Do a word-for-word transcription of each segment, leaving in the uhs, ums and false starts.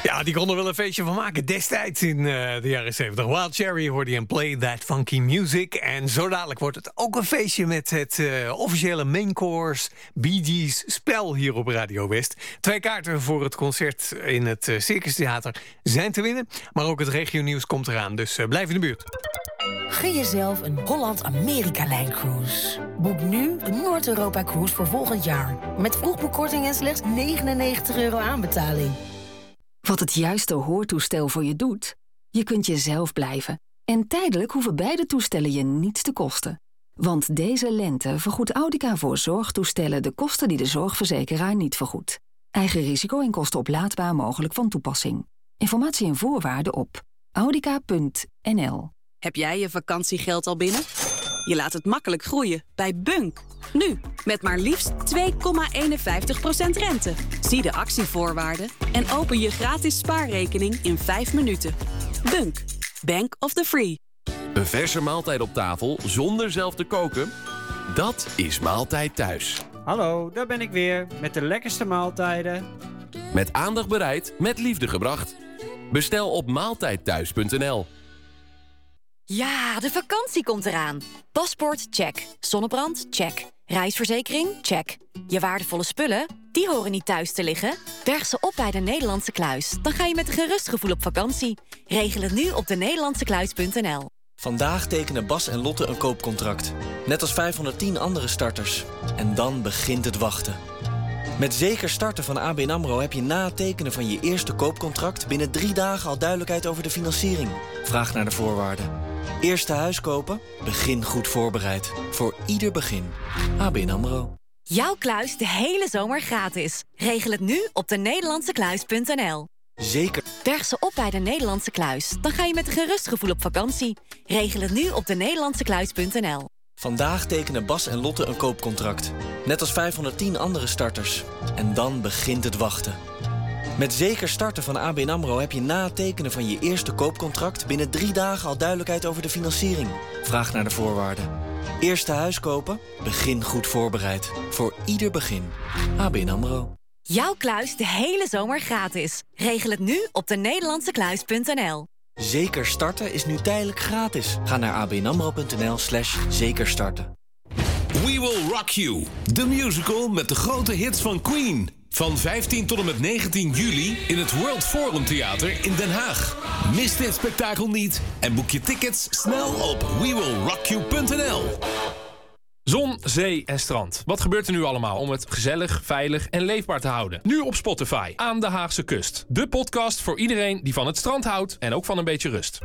Ja, die kon er wel een feestje van maken destijds in uh, de jaren zeventig. Wild Cherry hoorde je en Play That Funky Music. En zo dadelijk wordt het ook een feestje met het uh, officiële main course Bee Gees spel hier op Radio West. Twee kaarten voor het concert in het uh, Circus Theater zijn te winnen. Maar ook het regionieuws komt eraan, dus uh, blijf in de buurt. Gun jezelf een Holland-Amerika-lijncruise. Boek nu een Noord-Europa-cruise voor volgend jaar. Met vroegboekkorting en slechts negenennegentig euro aanbetaling. Wat het juiste hoortoestel voor je doet? Je kunt jezelf blijven. En tijdelijk hoeven beide toestellen je niets te kosten. Want deze lente vergoedt Audica voor zorgtoestellen de kosten die de zorgverzekeraar niet vergoedt. Eigen risico en kosten oplaadbaar mogelijk van toepassing. Informatie en voorwaarden op audica punt n l. Heb jij je vakantiegeld al binnen? Je laat het makkelijk groeien bij Bunk. Nu, met maar liefst twee komma eenenvijftig procent rente. Zie de actievoorwaarden en open je gratis spaarrekening in vijf minuten. Bunk, Bank of the Free. Een verse maaltijd op tafel zonder zelf te koken? Dat is Maaltijd Thuis. Hallo, daar ben ik weer met de lekkerste maaltijden. Met aandacht bereid, met liefde gebracht. Bestel op maaltijdthuis punt n l. Ja, de vakantie komt eraan. Paspoort, check. Zonnebrand, check. Reisverzekering, check. Je waardevolle spullen, die horen niet thuis te liggen. Berg ze op bij de Nederlandse Kluis. Dan ga je met een gerust gevoel op vakantie. Regel het nu op de nederlandse kluis punt n l. Vandaag tekenen Bas en Lotte een koopcontract. Net als vijfhonderdtien andere starters. En dan begint het wachten. Met Zeker Starten van A B N AMRO heb je na het tekenen van je eerste koopcontract binnen drie dagen al duidelijkheid over de financiering. Vraag naar de voorwaarden. Eerste huis kopen? Begin goed voorbereid. Voor ieder begin. A B N AMRO. Jouw kluis de hele zomer gratis. Regel het nu op de nederlandse kluis punt n l. Zeker. Berg ze op bij de Nederlandse Kluis. Dan ga je met een gerust gevoel op vakantie. Regel het nu op de nederlandse kluis punt n l. Vandaag tekenen Bas en Lotte een koopcontract. Net als vijfhonderdtien andere starters. En dan begint het wachten. Met Zeker Starten van A B N AMRO heb je na het tekenen van je eerste koopcontract binnen drie dagen al duidelijkheid over de financiering. Vraag naar de voorwaarden. Eerste huis kopen? Begin goed voorbereid. Voor ieder begin. A B N AMRO. Jouw kluis de hele zomer gratis. Regel het nu op de nederlandse kluis punt n l. Zeker Starten is nu tijdelijk gratis. Ga naar abnamro punt n l slash zekerstarten. We Will Rock You, de musical met de grote hits van Queen. Van vijftien tot en met negentien juli in het World Forum Theater in Den Haag. Mis dit spektakel niet en boek je tickets snel op we will rock you punt n l. Zon, zee en strand. Wat gebeurt er nu allemaal om het gezellig, veilig en leefbaar te houden? Nu op Spotify, aan de Haagse kust. De podcast voor iedereen die van het strand houdt en ook van een beetje rust.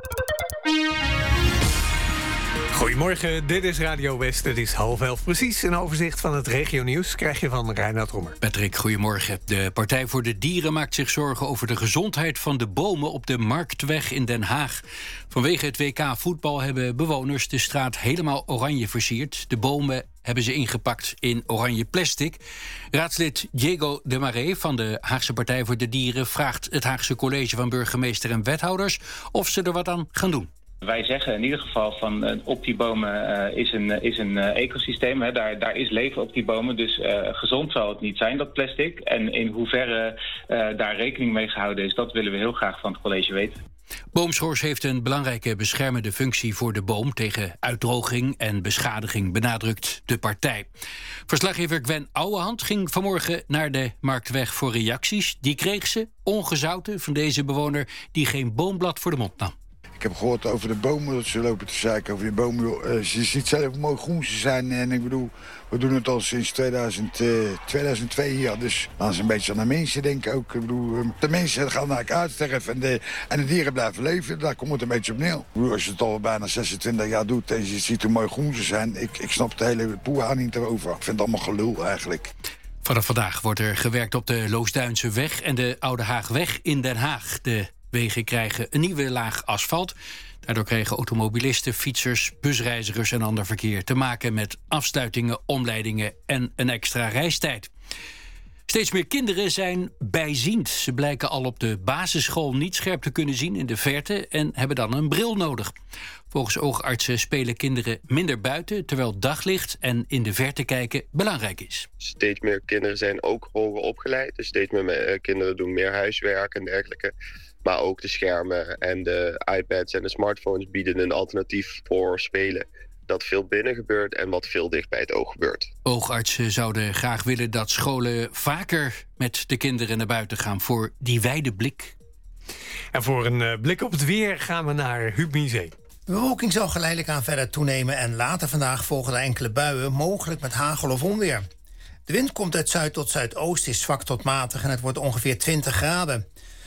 Goedemorgen, dit is Radio West. Het is half elf precies. Een overzicht van het regionieuws krijg je van Reinoud Roemer. Patrick, goedemorgen. De Partij voor de Dieren maakt zich zorgen over de gezondheid van de bomen op de Marktweg in Den Haag. Vanwege het W K voetbal hebben bewoners de straat helemaal oranje versierd. De bomen hebben ze ingepakt in oranje plastic. Raadslid Diego de Maré van de Haagse Partij voor de Dieren vraagt het Haagse College van Burgemeester en Wethouders of ze er wat aan gaan doen. Wij zeggen in ieder geval van uh, op die bomen uh, is een, uh, is een uh, ecosysteem. Hè. Daar, daar is leven op die bomen. Dus uh, gezond zal het niet zijn, dat plastic. En in hoeverre uh, daar rekening mee gehouden is, dat willen we heel graag van het college weten. Boomschors heeft een belangrijke beschermende functie voor de boom tegen uitdroging en beschadiging, benadrukt de partij. Verslaggever Gwen Ouwehand ging vanmorgen naar de Marktweg voor reacties. Die kreeg ze, ongezouten, van deze bewoner die geen boomblad voor de mond nam. Ik heb gehoord over de bomen, dat ze lopen te zeiken over die bomen. Uh, je ziet zelf hoe mooi groen ze zijn. En ik bedoel, we doen het al sinds tweeduizend, uh, tweeduizend twee hier. Dus laten ze een beetje aan de mensen denken ook. Ik bedoel, uh, de mensen gaan naar uitsterven en de, en de dieren blijven leven. Daar komt het een beetje op neer. Ik bedoel, als je het al bijna zesentwintig jaar doet en je ziet hoe mooi groen ze zijn. Ik, ik snap de hele poeha niet erover. Ik vind het allemaal gelul eigenlijk. Vanaf vandaag wordt er gewerkt op de Loosduinse weg en de Oude Haagweg in Den Haag. De wegen krijgen een nieuwe laag asfalt. Daardoor krijgen automobilisten, fietsers, busreizigers en ander verkeer te maken met afsluitingen, omleidingen en een extra reistijd. Steeds meer kinderen zijn bijziend. Ze blijken al op de basisschool niet scherp te kunnen zien in de verte en hebben dan een bril nodig. Volgens oogartsen spelen kinderen minder buiten, terwijl daglicht en in de verte kijken belangrijk is. Steeds meer kinderen zijn ook hoger opgeleid. Dus steeds meer kinderen doen meer huiswerk en dergelijke. Maar ook de schermen en de iPads en de smartphones bieden een alternatief voor spelen. Dat veel binnen gebeurt en wat veel dicht bij het oog gebeurt. Oogartsen zouden graag willen dat scholen vaker met de kinderen naar buiten gaan voor die wijde blik. En voor een uh, blik op het weer gaan we naar Huub Miezee. De bewolking zal geleidelijk aan verder toenemen en later vandaag volgen er enkele buien, mogelijk met hagel of onweer. De wind komt uit zuid tot zuidoost, is zwak tot matig en het wordt ongeveer twintig graden.